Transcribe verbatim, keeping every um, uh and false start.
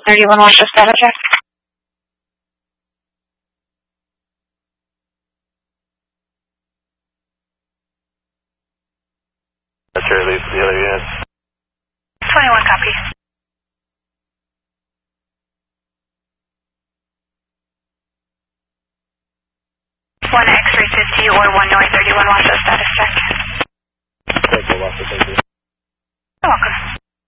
thirty-one, watch the status check. That's your release the other units. twenty-one, copy. one X-ray fifty or one North thirty-one, watch the status check. Okay, watch the